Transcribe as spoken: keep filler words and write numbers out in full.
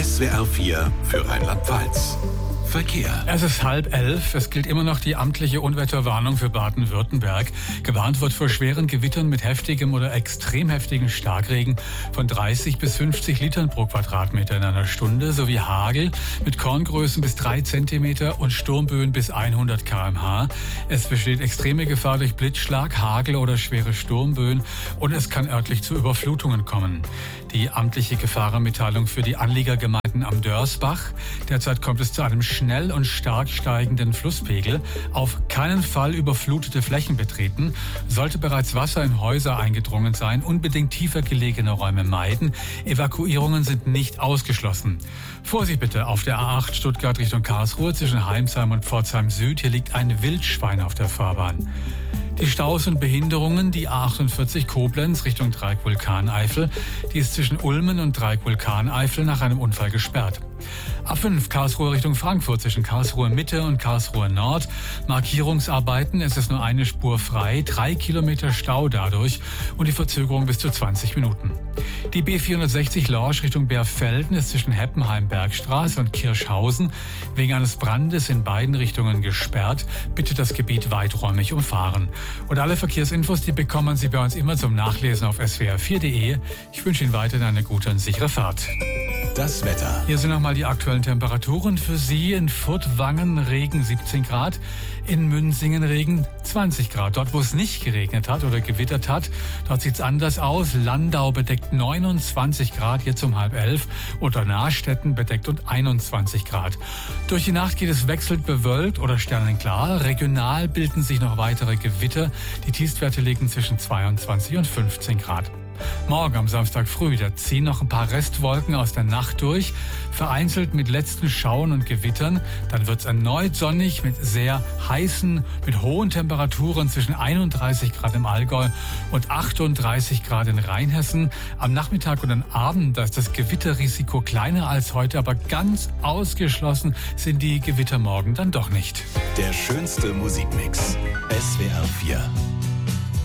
S W R vier für Rheinland-Pfalz. Verkehr. Es ist halb elf. Es gilt immer noch die amtliche Unwetterwarnung für Baden-Württemberg. Gewarnt wird vor schweren Gewittern mit heftigem oder extrem heftigen Starkregen von dreißig bis fünfzig Litern pro Quadratmeter in einer Stunde sowie Hagel mit Korngrößen bis drei Zentimeter und Sturmböen bis hundert Kilometer pro Stunde. Es besteht extreme Gefahr durch Blitzschlag, Hagel oder schwere Sturmböen und es kann örtlich zu Überflutungen kommen. Die amtliche Gefahrenmitteilung für die Anliegergemeinden am Dörsbach. Derzeit kommt es zu einem schnell und stark steigenden Flusspegel. Auf keinen Fall überflutete Flächen betreten. Sollte bereits Wasser in Häuser eingedrungen sein, unbedingt tiefer gelegene Räume meiden. Evakuierungen sind nicht ausgeschlossen. Vorsicht bitte auf der A acht Stuttgart Richtung Karlsruhe zwischen Heimsheim und Pforzheim Süd. Hier liegt ein Wildschwein auf der Fahrbahn. Die Staus und Behinderungen, die A achtundvierzig Koblenz Richtung Dreieck-Vulkaneifel, die ist zwischen Ulmen und Dreieck-Vulkaneifel nach einem Unfall gesperrt. A fünf Karlsruhe Richtung Frankfurt zwischen Karlsruhe Mitte und Karlsruhe Nord. Markierungsarbeiten, es ist nur eine Spur frei, drei Kilometer Stau dadurch und die Verzögerung bis zu zwanzig Minuten. Die B vierhundertsechzig Lorsch Richtung Bärfelden ist zwischen Heppenheim-Bergstraße und Kirschhausen wegen eines Brandes in beiden Richtungen gesperrt. Bitte das Gebiet weiträumig umfahren. Und alle Verkehrsinfos, die bekommen Sie bei uns immer zum Nachlesen auf S W R vier punkt de. Ich wünsche Ihnen weiterhin eine gute und sichere Fahrt. Das Wetter. Hier sind nochmal die aktuellen Temperaturen für Sie. In Furtwangen Regen siebzehn Grad, in Münsingen Regen zwanzig Grad. Dort, wo es nicht geregnet hat oder gewittert hat, dort sieht es anders aus. Landau bedeckt neunundzwanzig Grad, jetzt um halb elf. Oder Nahrstetten bedeckt und einundzwanzig Grad. Durch die Nacht geht es wechselnd bewölkt oder sternenklar. Regional bilden sich noch weitere Gewitter. Die Tiefstwerte liegen zwischen zweiundzwanzig und fünfzehn Grad. Morgen am Samstag früh, da ziehen noch ein paar Restwolken aus der Nacht durch, vereinzelt mit letzten Schauern und Gewittern. Dann wird es erneut sonnig mit sehr heißen, mit hohen Temperaturen zwischen einunddreißig Grad im Allgäu und achtunddreißig Grad in Rheinhessen. Am Nachmittag und am Abend, da ist das Gewitterrisiko kleiner als heute, aber ganz ausgeschlossen sind die Gewitter morgen dann doch nicht. Der schönste Musikmix. S W R vier.